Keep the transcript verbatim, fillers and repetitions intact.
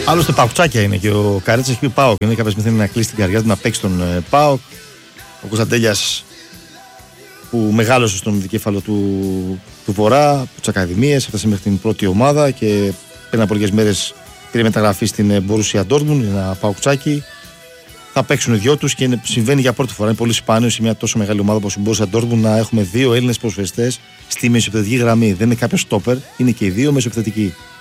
Άλλωστε παουτσάκια είναι και ο Καρέτσας έχει πει ΠΑΟΚ. Είναι κάποια στιγμή θέλει να κλείσει την καρδιά του να παίξει τον ε, ΠΑΟΚ. Ο Κωνσταντέλιας που μεγάλωσε στον δικέφαλο του, του Βορρά, από τις Ακαδημίες, έφτασε μέχρι την πρώτη ομάδα και πριν από λίγες μέρες πήρε μεταγραφή στην Μπορούσια Ντόρτμουντ, ένα παουτσάκι. Θα παίξουν οι δυο τους και είναι, συμβαίνει για πρώτη φορά. Είναι πολύ σπάνιο σε μια τόσο μεγάλη ομάδα όπως η Μπορούσια Ντόρτμουντ να έχουμε δύο Έλληνες ποδοσφαιριστές στη μεσοεπιθετική γραμμή. Δεν είναι κάποιο στόπερ, είναι και οι δύο μεσοεπιθετικοί.